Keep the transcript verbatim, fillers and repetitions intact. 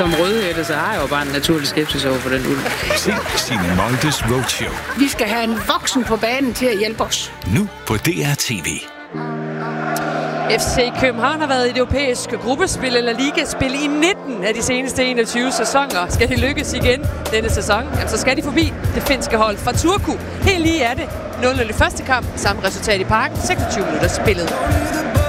som rødhætte, så har jeg jo bare en naturlig skepsis over for den ulv. Se Signe Moldes Roadshow. Vi skal have en voksen på banen til at hjælpe os. Nu på D R T V. F C København har været i det europæiske gruppespil eller ligaspil i nitten af de seneste enogtyve sæsoner. Skal de lykkes igen denne sæson, jamen, så skal de forbi det finske hold fra Turku. Helt lige er det nul nul i første kamp, samme resultat i parken, seksogtyve minutter spillet.